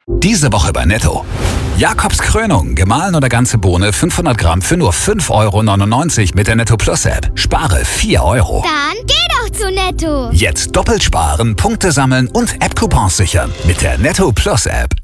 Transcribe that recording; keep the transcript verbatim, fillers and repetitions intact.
Diese Woche bei Netto. Jakobs Krönung, gemahlen oder ganze Bohne fünfhundert Gramm für nur fünf Euro neunundneunzig mit der Netto Plus App. Spare vier Euro. Dann geh doch zu Netto. Jetzt doppelt sparen, Punkte sammeln und App-Coupons sichern mit der Netto Plus App.